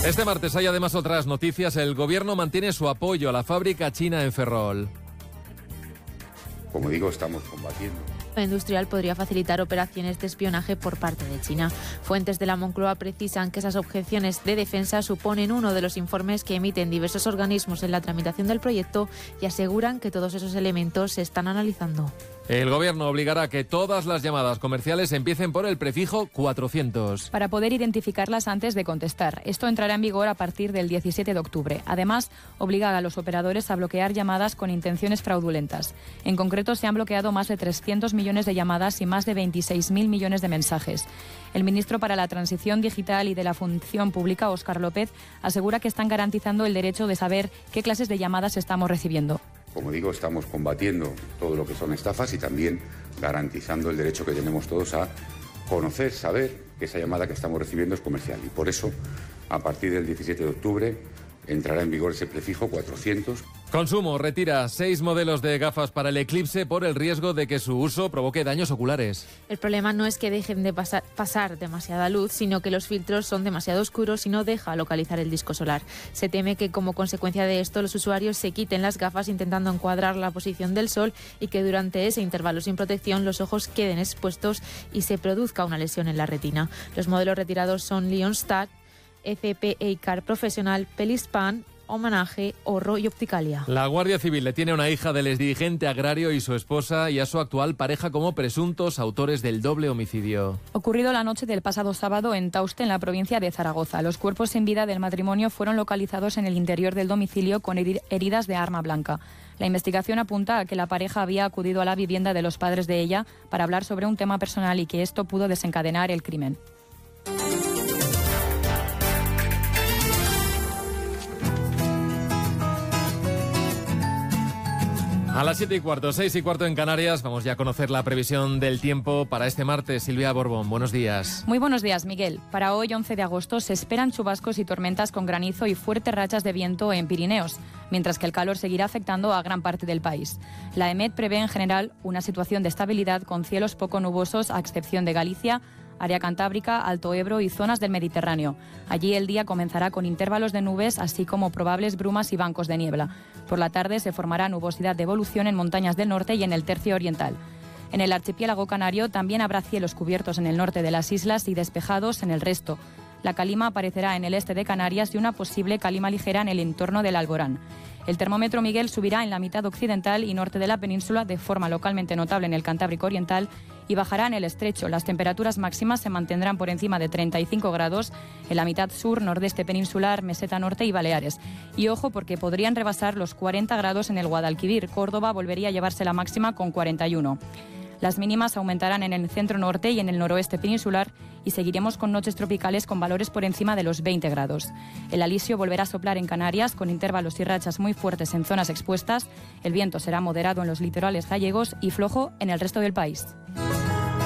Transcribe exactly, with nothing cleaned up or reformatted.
Este martes hay además otras noticias. El gobierno mantiene su apoyo a la fábrica china en Ferrol. Como digo, estamos combatiendo. La industrial podría facilitar operaciones de espionaje por parte de China. Fuentes de la Moncloa precisan que esas objeciones de defensa suponen uno de los informes que emiten diversos organismos en la tramitación del proyecto y aseguran que todos esos elementos se están analizando. El gobierno obligará a que todas las llamadas comerciales empiecen por el prefijo cuatrocientos. Para poder identificarlas antes de contestar. Esto entrará en vigor a partir del diecisiete de octubre. Además, obliga a los operadores a bloquear llamadas con intenciones fraudulentas. En concreto, se han bloqueado más de trescientos millones de llamadas y más de veintiséis mil millones de mensajes. El ministro para la Transición Digital y de la Función Pública, Óscar López, asegura que están garantizando el derecho de saber qué clases de llamadas estamos recibiendo. Como digo, estamos combatiendo todo lo que son estafas y también garantizando el derecho que tenemos todos a conocer, saber que esa llamada que estamos recibiendo es comercial. Y por eso, a partir del diecisiete de octubre, entrará en vigor ese prefijo cuatrocientos. Consumo retira seis modelos de gafas para el Eclipse por el riesgo de que su uso provoque daños oculares. El problema no es que dejen de pasar, pasar demasiada luz, sino que los filtros son demasiado oscuros y no deja localizar el disco solar. Se teme que como consecuencia de esto los usuarios se quiten las gafas intentando encuadrar la posición del sol y que durante ese intervalo sin protección los ojos queden expuestos y se produzca una lesión en la retina. Los modelos retirados son Leonstad, F P A Car Professional, Pelispan, Homenaje, Horro y Opticalia. La Guardia Civil detiene a una hija del exdirigente agrario y su esposa y a su actual pareja como presuntos autores del doble homicidio. Ocurrido la noche del pasado sábado en Tauste, en la provincia de Zaragoza. Los cuerpos sin vida del matrimonio fueron localizados en el interior del domicilio con heridas de arma blanca. La investigación apunta a que la pareja había acudido a la vivienda de los padres de ella para hablar sobre un tema personal y que esto pudo desencadenar el crimen. A las siete y cuarto, seis y cuarto en Canarias, vamos ya a conocer la previsión del tiempo para este martes. Silvia Borbón, buenos días. Muy buenos días, Miguel. Para hoy, once de agosto, se esperan chubascos y tormentas con granizo y fuertes rachas de viento en Pirineos, mientras que el calor seguirá afectando a gran parte del país. La EMET prevé en general una situación de estabilidad con cielos poco nubosos, a excepción de Galicia, área cantábrica, Alto Ebro y zonas del Mediterráneo. Allí el día comenzará con intervalos de nubes, así como probables brumas y bancos de niebla. Por la tarde se formará nubosidad de evolución en montañas del norte y en el tercio oriental. En el archipiélago canario también habrá cielos cubiertos en el norte de las islas y despejados en el resto. La calima aparecerá en el este de Canarias y una posible calima ligera en el entorno del Alborán. El termómetro, Miguel, subirá en la mitad occidental y norte de la península de forma localmente notable en el Cantábrico Oriental y bajará en el estrecho. Las temperaturas máximas se mantendrán por encima de treinta y cinco grados en la mitad sur, nordeste peninsular, meseta norte y Baleares. Y ojo, porque podrían rebasar los cuarenta grados en el Guadalquivir. Córdoba volvería a llevarse la máxima con cuarenta y uno. Las mínimas aumentarán en el centro norte y en el noroeste peninsular y seguiremos con noches tropicales con valores por encima de los veinte grados. El alisio volverá a soplar en Canarias con intervalos y rachas muy fuertes en zonas expuestas. El viento será moderado en los litorales gallegos y flojo en el resto del país.